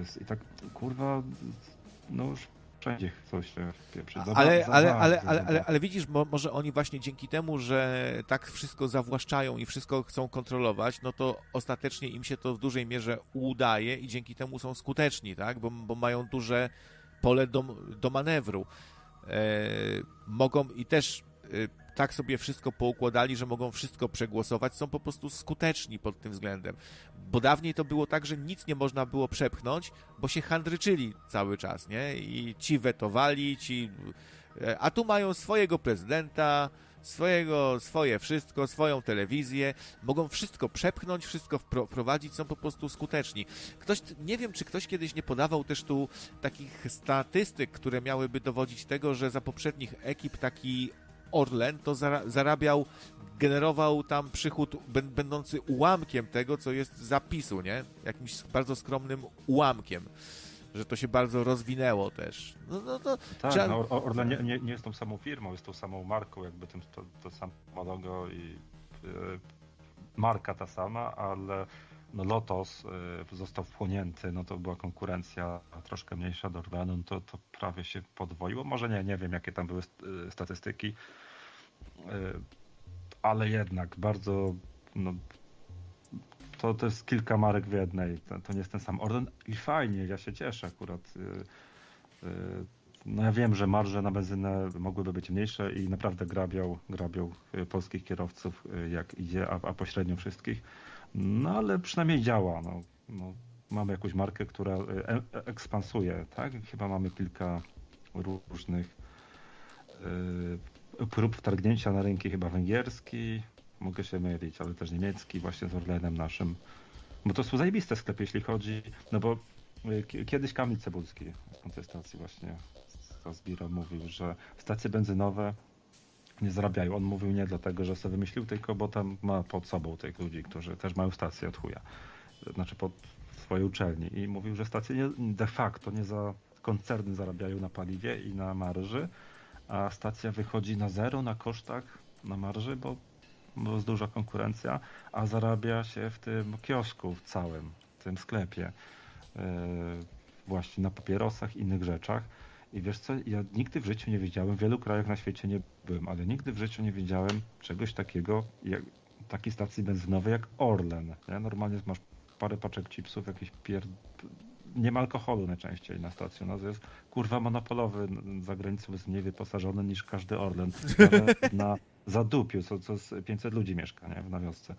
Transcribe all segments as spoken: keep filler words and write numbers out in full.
jest. I tak, kurwa, no już wszędzie coś się pieprzy. Ale, ale, ale, ale, ale, ale, ale widzisz, mo, może oni właśnie dzięki temu, że tak wszystko zawłaszczają i wszystko chcą kontrolować, no to ostatecznie im się to w dużej mierze udaje i dzięki temu są skuteczni, tak? Bo, bo mają duże pole do, do manewru. E, mogą i też e, tak sobie wszystko poukładali, że mogą wszystko przegłosować, są po prostu skuteczni pod tym względem. Bo dawniej to było tak, że nic nie można było przepchnąć, bo się handryczyli cały czas, nie? I ci wetowali, ci... A tu mają swojego prezydenta, swojego, swoje wszystko, swoją telewizję, mogą wszystko przepchnąć, wszystko wprowadzić, są po prostu skuteczni. Ktoś, nie wiem, czy ktoś kiedyś nie podawał też tu takich statystyk, które miałyby dowodzić tego, że za poprzednich ekip taki Orlen to zarabiał, generował tam przychód będący ułamkiem tego, co jest z zapisu, nie? Jakimś bardzo skromnym ułamkiem, że to się bardzo rozwinęło też. No, no, to tak, trzeba... no, Orlen nie, nie, nie jest tą samą firmą, jest tą samą marką, jakby tym, to, to samo logo i yy, marka ta sama, ale no Lotos yy, został wchłonięty, no to była konkurencja troszkę mniejsza do Orlenu, no to, to prawie się podwoiło. Może nie, nie wiem jakie tam były yy, statystyki, yy, ale jednak bardzo, no to, to jest kilka marek w jednej, to, to nie jest ten sam Orlen i fajnie, ja się cieszę akurat. Yy, yy, no ja wiem, że marże na benzynę mogłyby być mniejsze i naprawdę grabią, grabią polskich kierowców jak idzie, a, a pośrednio wszystkich. No ale przynajmniej działa. No, no, mamy jakąś markę, która e, ekspansuje, tak? Chyba mamy kilka różnych y, prób wtargnięcia na rynki, chyba węgierski, mogę się mylić, ale też niemiecki, właśnie z Orlenem naszym. Bo to są zajebiste sklepy, jeśli chodzi, no bo y, kiedyś Kamil Cebulski w kontestacji właśnie z Biro mówił, że stacje benzynowe nie zarabiają. On mówił nie dlatego, że sobie wymyślił, tylko bo tam ma pod sobą tych ludzi, którzy też mają stacje od chuja. Znaczy pod swojej uczelni. I mówił, że stacje nie, de facto nie za koncerny zarabiają na paliwie i na marży, a stacja wychodzi na zero na kosztach, na marży, bo, bo jest duża konkurencja, a zarabia się w tym kiosku w całym, w tym sklepie. Yy, właśnie na papierosach, innych rzeczach. I wiesz co, ja nigdy w życiu nie wiedziałem, w wielu krajach na świecie nie byłem, ale nigdy w życiu nie wiedziałem czegoś takiego, jak takiej stacji benzynowej jak Orlen. Nie? Normalnie masz parę paczek chipsów, jakieś pier... nie ma alkoholu najczęściej na stacji. No to jest kurwa monopolowy, za granicą jest mniej wyposażony niż każdy Orlen. Nawet na Zadupiu, co, co z pięćset ludzi mieszka, nie? W wiosce.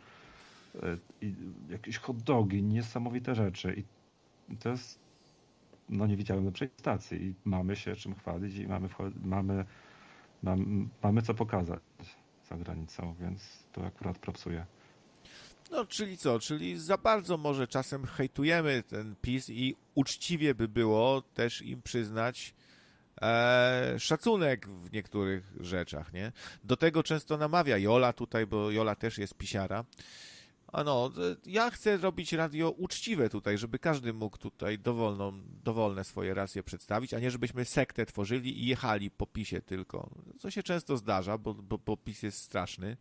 I jakieś hot dogi, niesamowite rzeczy. I to jest no nie widziałem lepszej stacji i mamy się czym chwalić i mamy, mamy, mamy, mamy co pokazać za granicą, więc to akurat propsuje. No, czyli co? Czyli za bardzo może czasem hejtujemy ten PiS i uczciwie by było też im przyznać e, szacunek w niektórych rzeczach, nie? Do tego często namawia Jola tutaj, bo Jola też jest pisiara. A no, ja chcę robić radio uczciwe tutaj, żeby każdy mógł tutaj dowolną, dowolne swoje racje przedstawić, a nie żebyśmy sektę tworzyli i jechali po PiSie tylko. Co się często zdarza, bo, bo, bo PiS jest straszny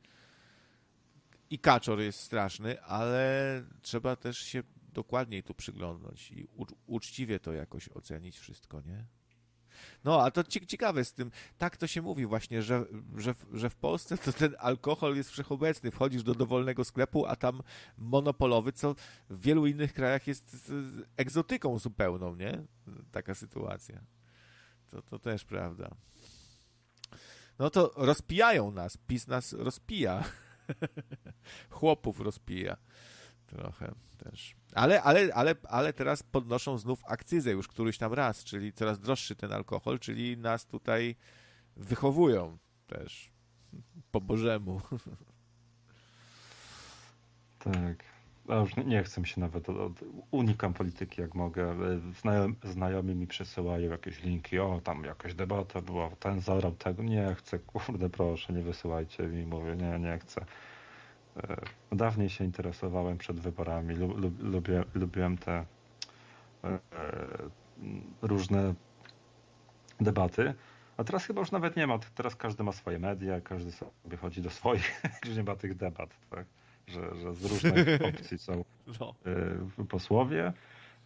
i Kaczor jest straszny, ale trzeba też się dokładniej tu przyglądnąć i u, uczciwie to jakoś ocenić wszystko, nie? No, a to ciekawe z tym, tak to się mówi właśnie, że, że, że w Polsce to ten alkohol jest wszechobecny. Wchodzisz do dowolnego sklepu, a tam monopolowy, co w wielu innych krajach jest egzotyką zupełną, nie? Taka sytuacja. To, to też prawda. No to rozpijają nas, PiS nas rozpija. Chłopów rozpija. Trochę też. Ale, ale, ale, ale teraz podnoszą znów akcyzę już któryś tam raz, czyli coraz droższy ten alkohol, czyli nas tutaj wychowują też po Bożemu. Tak. Ja już nie, nie chcę się nawet, od, od, unikam polityki jak mogę. Znajom, znajomi mi przesyłają jakieś linki, o tam jakaś debata była, ten zaorał tego. Nie chcę, kurde proszę, nie wysyłajcie mi, mówię, nie, nie chcę. Dawniej się interesowałem przed wyborami, lubię, lubiłem te e, różne debaty, a teraz chyba już nawet nie ma, teraz każdy ma swoje media, każdy sobie chodzi do swoich, już nie ma tych debat, tak? że, że z różnych opcji są no. posłowie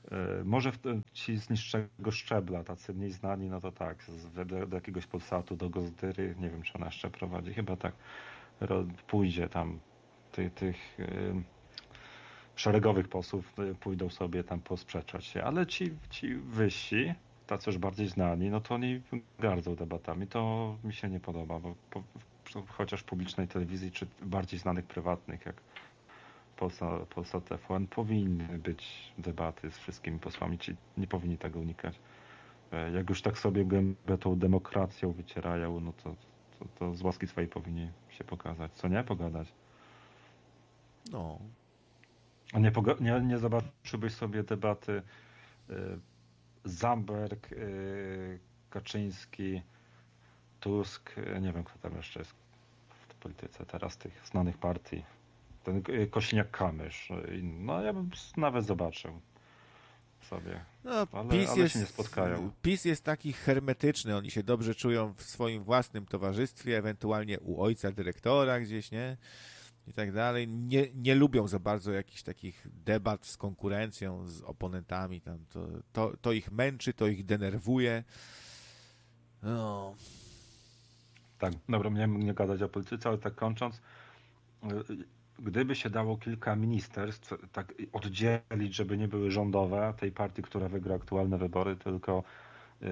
Może ci z niższego szczebla, tacy mniej znani, no to tak, do, do jakiegoś Polsatu, do Gozdyry, nie wiem, czy ona jeszcze prowadzi, chyba tak, pójdzie tam, tych, tych szeregowych posłów pójdą sobie tam posprzeczać się, ale ci, ci wyżsi, tacy już bardziej znani, no to oni gardzą debatami, to mi się nie podoba, bo po, chociaż w publicznej telewizji, czy bardziej znanych prywatnych, jak Polsa, Polsa T V N, powinny być debaty z wszystkimi posłami, ci nie powinni tego unikać. Jak już tak sobie gębę tą demokracją wycierają, no to, to, to z łaski swojej powinni się pokazać. Co nie? Pogadać. No. A nie, nie, nie zobaczyłbyś sobie debaty y, Zamberg, y, Kaczyński, Tusk, y, nie wiem kto tam jeszcze jest w polityce teraz, tych znanych partii. Ten Kośniak-Kamysz. No ja bym nawet zobaczył sobie. No, ale, PiS ale jest, się nie spotkają. PiS jest taki hermetyczny, oni się dobrze czują w swoim własnym towarzystwie, ewentualnie u ojca dyrektora gdzieś, nie? I tak dalej. Nie, nie lubią za bardzo jakichś takich debat z konkurencją, z oponentami. Tam. To, to, to ich męczy, to ich denerwuje. No. Tak, dobra, miałem nie gadać o polityce, ale tak kończąc, gdyby się dało kilka ministerstw tak oddzielić, żeby nie były rządowe, tej partii, która wygra aktualne wybory, tylko yy,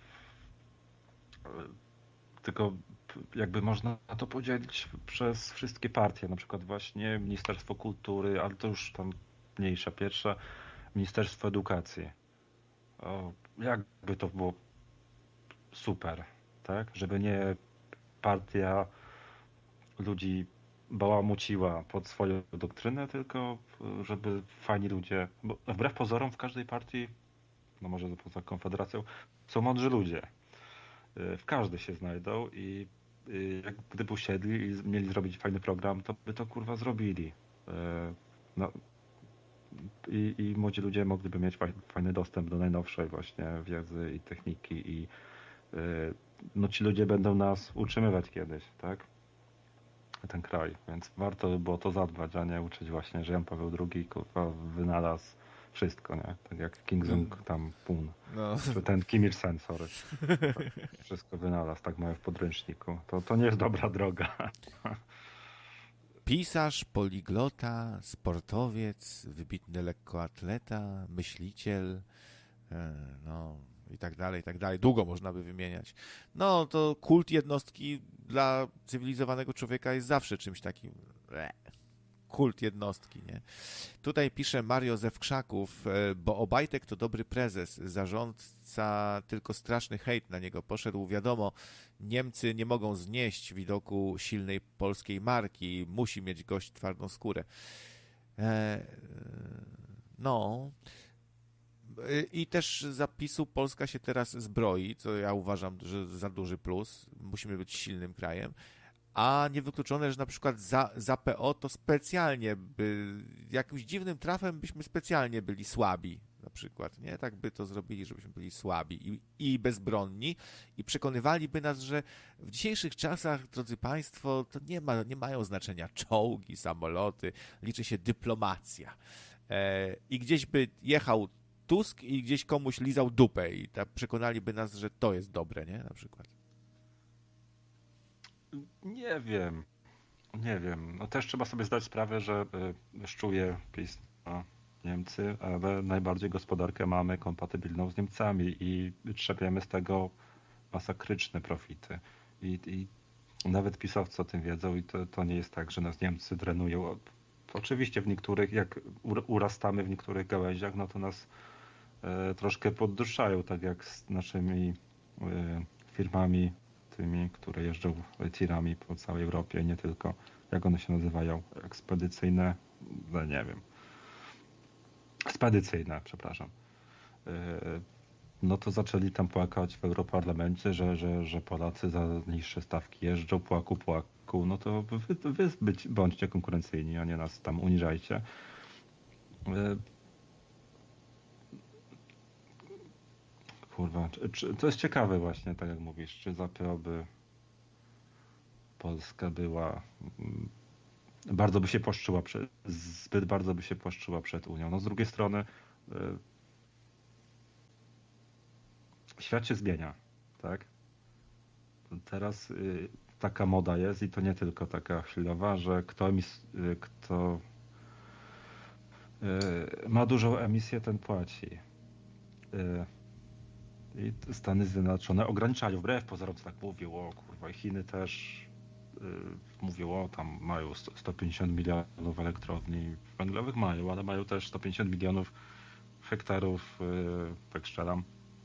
tylko jakby można to podzielić przez wszystkie partie, na przykład właśnie Ministerstwo Kultury, ale to już tam mniejsza, pierwsza, Ministerstwo Edukacji. O, jakby to było super, tak? Żeby nie partia ludzi bałamuciła pod swoją doktrynę, tylko żeby fajni ludzie, bo wbrew pozorom w każdej partii, no może poza Konfederacją, są mądrzy ludzie. W każdej się znajdą i jak gdyby usiedli i mieli zrobić fajny program, to by to kurwa zrobili. No, i, i młodzi ludzie mogliby mieć fajny dostęp do najnowszej właśnie wiedzy i techniki i no ci ludzie będą nas utrzymywać kiedyś, tak? Ten kraj, więc warto by było to zadbać, a nie uczyć właśnie, że Jan Paweł drugi kurwa wynalazł wszystko, nie? Tak jak Kim Jong tam Pun. No. Czy ten Kim Il-sen, sorry. Tak, wszystko wynalazł, tak mają w podręczniku. To, to nie jest dobra droga. Pisarz, poliglota, sportowiec, wybitny lekkoatleta, myśliciel, no i tak dalej, i tak dalej. Długo można by wymieniać. No to kult jednostki dla cywilizowanego człowieka jest zawsze czymś takim. Kult jednostki, nie? Tutaj pisze Mario ze Wkrzaków, bo Obajtek to dobry prezes, zarządca tylko straszny hejt na niego poszedł. Wiadomo, Niemcy nie mogą znieść widoku silnej polskiej marki, musi mieć gość twardą skórę. E, no... I też zapisu Polska się teraz zbroi, co ja uważam, że za duży plus. Musimy być silnym krajem. A niewykluczone, że na przykład za, za P O to specjalnie by, jakimś dziwnym trafem byśmy specjalnie byli słabi na przykład, nie? Tak by to zrobili, żebyśmy byli słabi i, i bezbronni i przekonywaliby nas, że w dzisiejszych czasach, drodzy Państwo, to nie ma, nie mają znaczenia czołgi, samoloty, liczy się dyplomacja. E, I gdzieś by jechał Tusk i gdzieś komuś lizał dupę i tak przekonaliby nas, że to jest dobre, nie? Na przykład. Nie wiem. Nie wiem. No też trzeba sobie zdać sprawę, że y, szczuje PiS no, Niemcy, ale najbardziej gospodarkę mamy kompatybilną z Niemcami i trzepiemy z tego masakryczne profity. I, i nawet pisowcy o tym wiedzą i to, to nie jest tak, że nas Niemcy drenują. Oczywiście w niektórych, jak urastamy w niektórych gałęziach, no to nas y, troszkę podduszają, tak jak z naszymi y, firmami tymi, które jeżdżą tirami po całej Europie, nie tylko, jak one się nazywają, ekspedycyjne, no nie wiem, spedycyjne, przepraszam. No to zaczęli tam płakać w Europarlamencie, że, że, że Polacy za niższe stawki jeżdżą, płaku, płaku, no to wy, wy być, bądźcie konkurencyjni, a nie nas tam uniżajcie. Kurwa, czy, czy, to jest ciekawe właśnie, tak jak mówisz, czy za P O by Polska była, bardzo by się płaszczyła, przed, zbyt bardzo by się płaszczyła przed Unią. No z drugiej strony świat się zmienia, tak? Teraz y, taka moda jest i to nie tylko taka chwilowa, że kto, emis, y, kto y, ma dużą emisję, ten płaci. Y, I Stany Zjednoczone ograniczają, wbrew pozorom, co tak mówił, o kurwa, i Chiny też y, mówią, o tam mają sto pięćdziesiąt milionów elektrowni węglowych, mają, ale mają też sto pięćdziesiąt milionów hektarów, y, tak strzelam,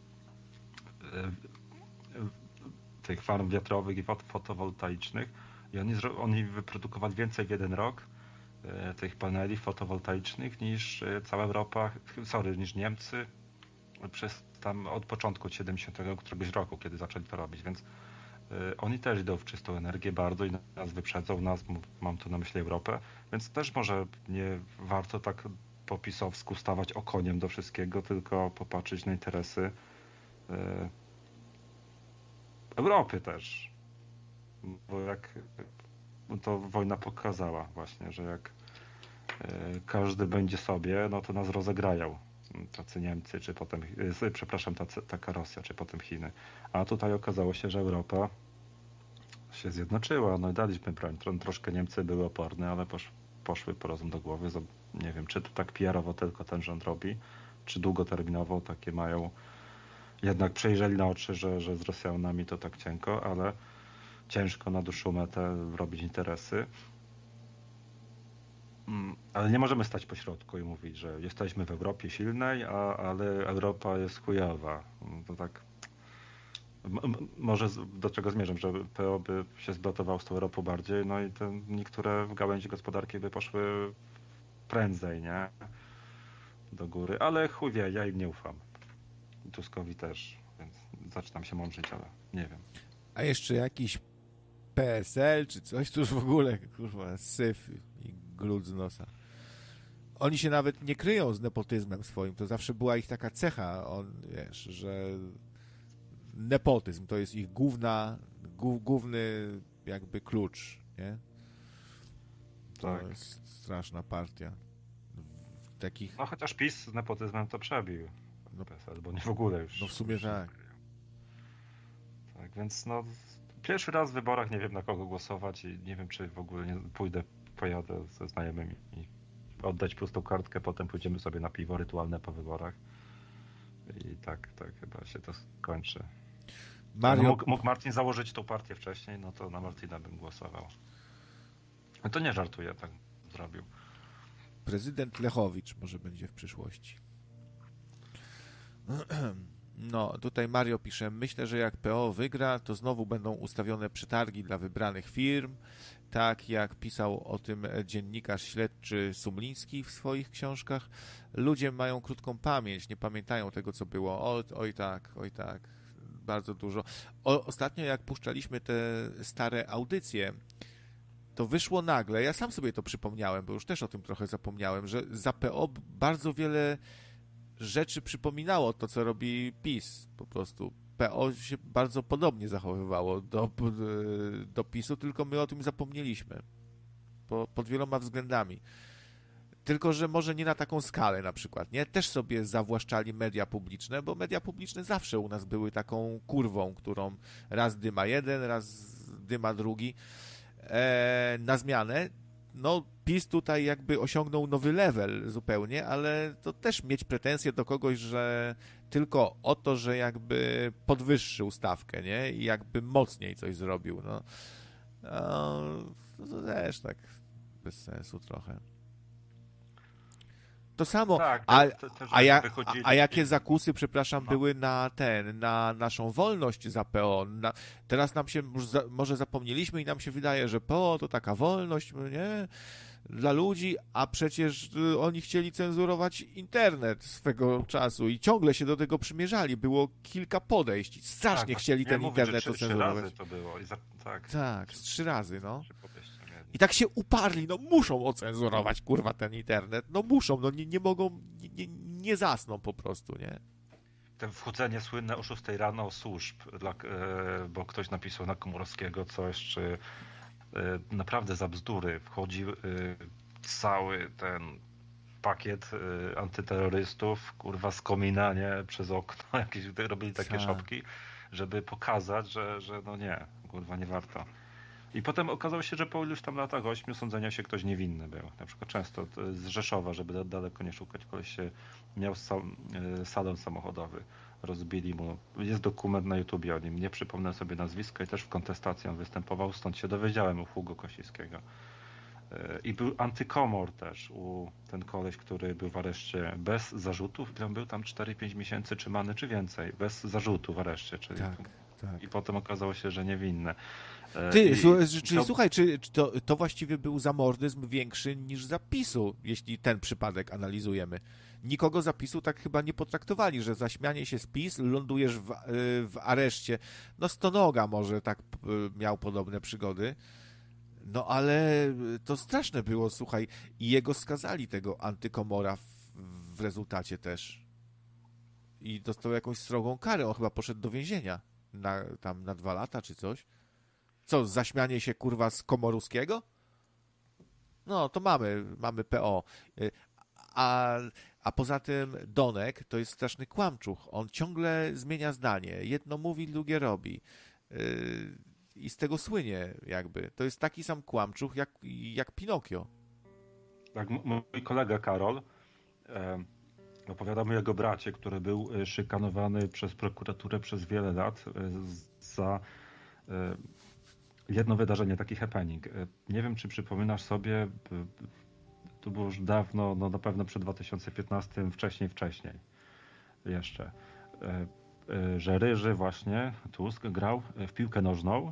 y, tych farm wiatrowych i fot- fotowoltaicznych i oni, zro- oni wyprodukowali więcej w jeden rok y, tych paneli fotowoltaicznych niż y, cała Europa, sorry, niż Niemcy przez tam od początku od siedemdziesiątego któregoś roku, kiedy zaczęli to robić, więc y, oni też idą w czystą energię bardzo i nas wyprzedzą, nas, m- mam tu na myśli Europę, więc też może nie warto tak po pisowsku stawać okoniem do wszystkiego, tylko popatrzeć na interesy y, Europy też, bo jak no to wojna pokazała właśnie, że jak y, każdy będzie sobie, no to nas rozegrają. Tacy Niemcy, czy potem, y, przepraszam, tacy, taka Rosja, czy potem Chiny. A tutaj okazało się, że Europa się zjednoczyła. No i daliśmy broń. Tro- Troszkę Niemcy były oporne, ale posz, poszły po rozum do głowy. Zob- Nie wiem, czy to tak P R owo tylko ten rząd robi, czy długoterminowo takie mają. Jednak przejrzeli na oczy, że, że z Rosjanami to tak cienko, ale ciężko na dłuższą metę robić interesy. Mm, Ale nie możemy stać po środku i mówić, że jesteśmy w Europie silnej, a, ale Europa jest chujowa. Mm, To tak. m- m- Może z- do czego zmierzam, że P O by się zblotował z tą Europą bardziej, no i te niektóre gałęzie gospodarki by poszły prędzej, nie? Do góry, ale chuj wie, ja im nie ufam. I Tuskowi też, więc zaczynam się mądrzyć, ale nie wiem. A jeszcze jakiś P S L czy coś, to już w ogóle, kurwa, syf i glut z nosa. Oni się nawet nie kryją z nepotyzmem swoim, to zawsze była ich taka cecha, on, wiesz, że nepotyzm to jest ich główna, głó- główny jakby klucz, nie? To Tak. jest straszna partia. W takich, No chociaż PiS z nepotyzmem to przebił No- P S L, bo nie w ogóle już. no w sumie już nie tak. kryją. Tak, więc no pierwszy raz w wyborach nie wiem na kogo głosować i nie wiem czy w ogóle nie pójdę, pojadę ze znajomymi i oddać pustą kartkę, potem pójdziemy sobie na piwo rytualne po wyborach. I tak, tak chyba się to skończy. No, Mario, mógł, mógł Martin założyć tą partię wcześniej, no to na Martina bym głosował. No to nie żartuję, tak zrobił. prezydent Lechowicz może będzie w przyszłości. No, tutaj Mario pisze, myślę, że jak P O wygra, to znowu będą ustawione przetargi dla wybranych firm, tak jak pisał o tym dziennikarz śledczy Sumliński w swoich książkach. Ludzie mają krótką pamięć, nie pamiętają tego, co było. O, oj tak, oj tak, bardzo dużo. O, ostatnio jak puszczaliśmy te stare audycje, to wyszło nagle, ja sam sobie to przypomniałem, bo już też o tym trochę zapomniałem, że za P O bardzo wiele rzeczy przypominało to, co robi PiS. Po prostu P O się bardzo podobnie zachowywało do, do PiSu, tylko my o tym zapomnieliśmy. Po, pod wieloma względami. Tylko, że może nie na taką skalę na przykład, nie? Też sobie zawłaszczali media publiczne, bo media publiczne zawsze u nas były taką kurwą, którą raz dyma jeden, raz dyma drugi. E, na zmianę. No, PiS tutaj jakby osiągnął nowy level zupełnie, ale to też mieć pretensje do kogoś, że tylko o to, że jakby podwyższył stawkę, nie? I jakby mocniej coś zrobił, no. No to też tak bez sensu trochę. To samo, Tak, a, te- te- te a, ja, a, wychodzili a jakie i- zakusy, przepraszam, No. były na ten, na naszą wolność za P O. Na, teraz nam się, już za, może zapomnieliśmy i nam się wydaje, że P O to taka wolność, nie? Dla ludzi, a przecież y, oni chcieli cenzurować internet swego czasu i ciągle się do tego przymierzali. Było kilka podejść. Strasznie tak, chcieli nie ten mówię, internet że trzy, trzy ocenzurować. razy to było. I za, tak, Tak, z trzy razy, no. trzy podejścia mieli. I tak się uparli, no muszą ocenzurować, kurwa, ten internet. No muszą, no nie, nie mogą, nie, nie, nie zasną po prostu, nie? Te wchodzenie słynne o szóstej rano służb, dla, e, bo ktoś napisał na Komorowskiego coś, czy e, naprawdę za bzdury wchodzi e, cały ten pakiet y, antyterrorystów, kurwa z komina, nie, przez okno, jakieś robili takie Tak. szopki, żeby pokazać, że, że no nie, kurwa nie warto. I potem okazało się, że po iluś tam latach ośmiu sądzenia się ktoś niewinny był. Na przykład często z Rzeszowa, żeby daleko nie szukać, koleś się miał sal, salon samochodowy. Rozbili mu. Jest dokument na YouTubie o nim. Nie przypomnę sobie nazwiska i też w kontestacji on występował, stąd się dowiedziałem u Hugo Kosińskiego. I był antykomor też u ten koleś, który był w areszcie bez zarzutów. Tam był tam cztery pięć miesięcy trzymany czy więcej. Bez zarzutu w areszcie. Czyli Tak, tak. I potem okazało się, że niewinny. Ty, I, słu- czyli to... słuchaj, czy, czy to, to właściwie był zamordyzm większy niż zapisu, jeśli ten przypadek analizujemy. Nikogo zapisu tak chyba nie potraktowali, że za śmianie się z PiS lądujesz w, w areszcie. No Stonoga może tak miał podobne przygody. No ale to straszne było, słuchaj. I jego skazali, tego antykomora w, w rezultacie też. I dostał jakąś srogą karę. On chyba poszedł do więzienia na, tam na dwa lata czy coś. Co, zaśmianie się, kurwa, z Komoruskiego? No, to mamy, mamy P O. A, a poza tym Donek to jest straszny kłamczuch. On ciągle zmienia zdanie. Jedno mówi, drugie robi. I z tego słynie jakby. To jest taki sam kłamczuch jak, jak Pinokio. Tak, mój kolega Karol e, opowiadał mi o jego bracie, który był szykanowany przez prokuraturę przez wiele lat e, za e, jedno wydarzenie, taki happening. Nie wiem, czy przypominasz sobie, to było już dawno, no na pewno przed dwa tysiące piętnastym, wcześniej, wcześniej jeszcze, że Ryży właśnie, Tusk, grał w piłkę nożną,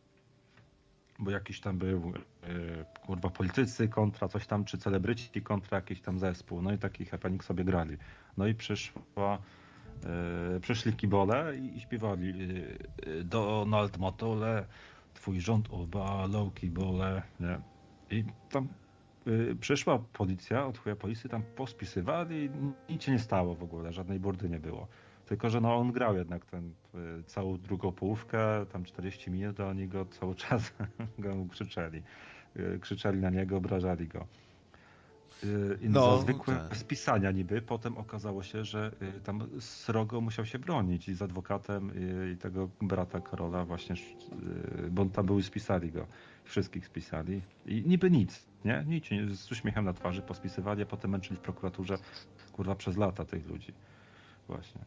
bo jakiś tam był, kurwa, politycy kontra coś tam, czy celebryci kontra jakiś tam zespół, no i taki happening sobie grali. No i przyszła przyszli kibole i śpiewali Donald Matole, twój rząd obalał kibole, nie? I tam y, przyszła policja, od chuja policji tam pospisywali i nic się nie stało w ogóle, żadnej burdy nie było. Tylko, że no on grał jednak ten y, całą drugą połówkę, tam czterdzieści minut, a oni go cały czas go krzyczeli. Y, krzyczeli na niego, obrażali go. I no, za zwykłe tak. spisania niby, potem okazało się, że tam srogo musiał się bronić i z adwokatem i tego brata Karola właśnie, bo tam były, spisali go, wszystkich spisali i niby nic, nie? Nic, z uśmiechem na twarzy pospisywali, a potem męczyli w prokuraturze, kurwa, przez lata tych ludzi. Właśnie.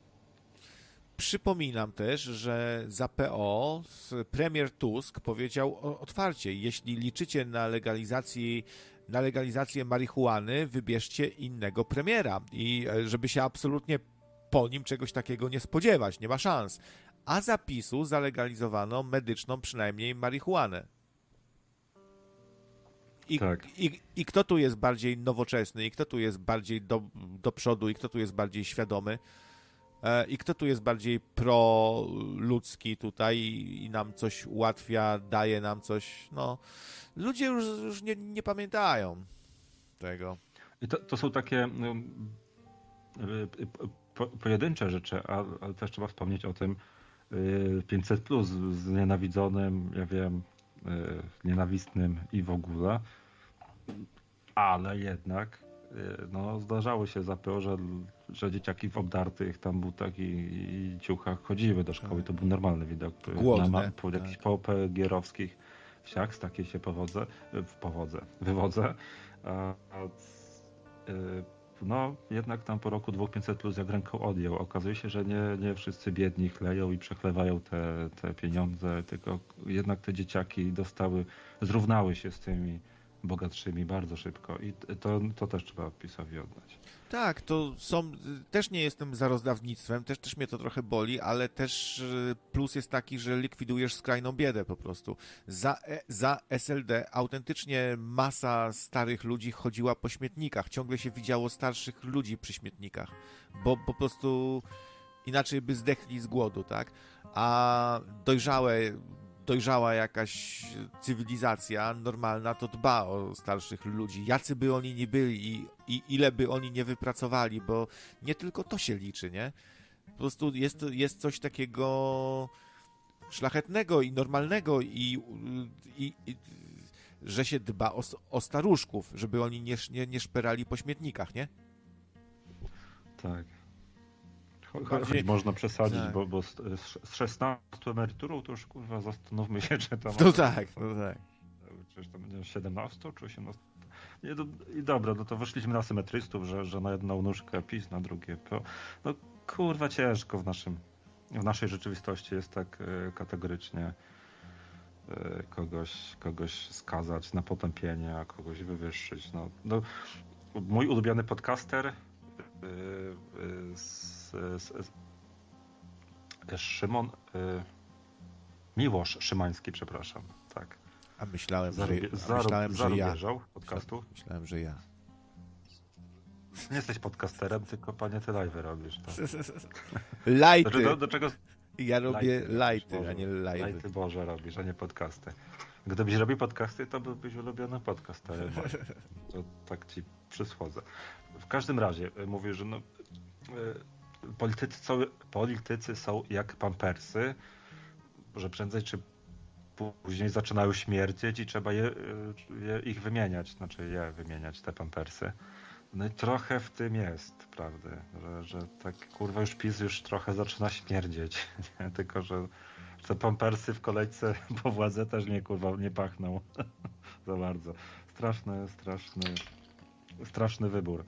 Przypominam też, że za P O premier Tusk powiedział otwarcie, jeśli liczycie na legalizację na legalizację marihuany, wybierzcie innego premiera i żeby się absolutnie po nim czegoś takiego nie spodziewać, nie ma szans. A za PiS-u zalegalizowano medyczną przynajmniej marihuanę. I, tak. i, I kto tu jest bardziej nowoczesny, i kto tu jest bardziej do, do przodu, i kto tu jest bardziej świadomy, e, i kto tu jest bardziej proludzki tutaj i, i nam coś ułatwia, daje nam coś, no... Ludzie już, już nie, nie pamiętają tego. I to, to są takie no, po, pojedyncze rzeczy, ale, ale też trzeba wspomnieć o tym pięćset plus, znienawidzonym, ja wiem, nienawistnym i w ogóle, ale jednak no, zdarzało się za to, że, że dzieciaki w obdartych tam butach i, i ciuchach chodziły do szkoły. To był normalny widok. Głodne, na, po jakichś tak. popegierowskich wsiach, z takiej się powodzę, w powodzę, wywodzę. A, a, no jednak tam po roku dwóch pięćset plus jak ręką odjął. Okazuje się, że nie, nie wszyscy biedni chleją i przechlewają te, te pieniądze, tylko jednak te dzieciaki dostały, zrównały się z tymi bogatszymi bardzo szybko i to, to też trzeba PiS-owi oddać. Tak, to są, też nie jestem za rozdawnictwem, też, też mnie to trochę boli, ale też plus jest taki, że likwidujesz skrajną biedę po prostu. Za, za S L D autentycznie masa starych ludzi chodziła po śmietnikach, ciągle się widziało starszych ludzi przy śmietnikach, bo po prostu inaczej by zdechli z głodu, tak? A dojrzałe dojrzała jakaś cywilizacja normalna, to dba o starszych ludzi. Jacy by oni nie byli i, i ile by oni nie wypracowali, bo nie tylko to się liczy, nie? Po prostu jest, jest coś takiego szlachetnego i normalnego i, i, i że się dba o, o staruszków, żeby oni nie, nie, nie szperali po śmietnikach, nie? Tak. Cho- cho- Bardziej- Choć można przesadzić, tak. bo, bo z, z szesnastą emeryturą to już kurwa zastanówmy się, czy to No tak, no tak. Przecież to będzie siedemnastą czy osiemnastą. Nie, do, I dobra, no to wyszliśmy na symetrystów, że, że na jedną nóżkę PiS, na drugie P O. No kurwa ciężko w naszym w naszej rzeczywistości jest tak e, kategorycznie e, kogoś, kogoś skazać na potępienie, a kogoś wywyższyć. No, no, mój ulubiony podcaster e, e, z, z, z, Szymon e, Miłosz Szymański, przepraszam, tak. A myślałem, że, Zarobie, a zarob, myślałem, że ja. zarobieżał podcastu. Myślałem, że ja. Nie jesteś podcasterem, tylko panie ty live robisz. Tak? Lajty. Do, do, do czego Ja robię robisz, lajty, Boże. a nie live. Lajty Boże robisz, a nie podcasty. Gdybyś robił podcasty, to byłbyś ulubiony podcasterem. To tak ci przysłodzę. W każdym razie y, mówię, że no, y, politycy, są, politycy są jak pampersy, że prędzej czy później zaczynają śmierdzieć i trzeba je, je, ich wymieniać, znaczy je wymieniać, te pampersy. No i trochę w tym jest, prawda, że, że tak kurwa już PiS już trochę zaczyna śmierdzieć, nie? Tylko że te pampersy w kolejce po władzę też nie kurwa nie pachną za bardzo. Straszny, straszny, straszny wybór.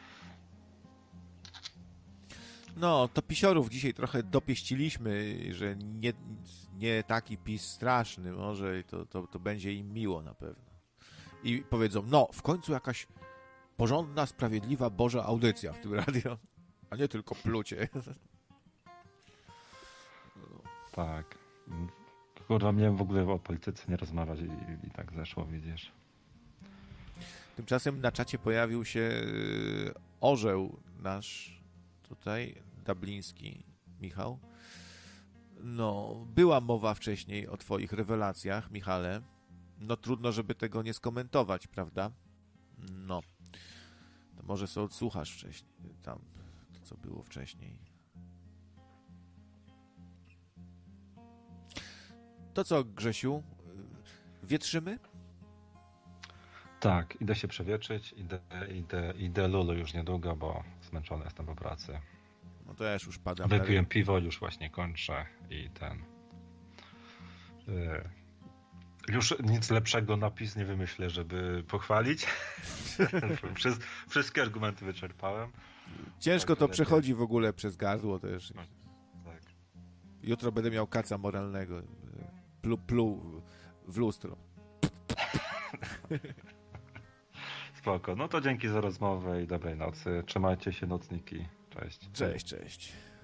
No, to pisiorów dzisiaj trochę dopieściliśmy, że nie, nie taki PiS straszny może i to, to, to będzie im miło na pewno. I powiedzą, no, w końcu jakaś porządna, sprawiedliwa, Boża audycja w tym radio, a nie tylko plucie. Tak. Kurwa, miałem w ogóle o polityce nie rozmawiać i, i tak zeszło, widzisz. Tymczasem na czacie pojawił się yy, orzeł nasz tutaj, dubliński, Michał. No, była mowa wcześniej o twoich rewelacjach, Michale. No trudno, żeby tego nie skomentować, prawda? No. To może sobie odsłuchasz wcześniej, tam, to co było wcześniej. To co, Grzesiu? Wietrzymy? Tak, idę się przewietrzyć, idę, idę, idę lulu już niedługo, bo zmęczony jestem po pracy. No to ja już już padam. Wypiłem piwo, już właśnie kończę i ten... Yy, już nic lepszego napis nie wymyślę, żeby pochwalić. Przez, wszystkie argumenty wyczerpałem. Ciężko Tak, to lepiej. przechodzi w ogóle przez gardło też. Tak. Jutro będę miał kaca moralnego. Plu, plu w lustro. Spoko. No to dzięki za rozmowę i dobrej nocy. Trzymajcie się, nocniki. Cześć. Cześć, cześć.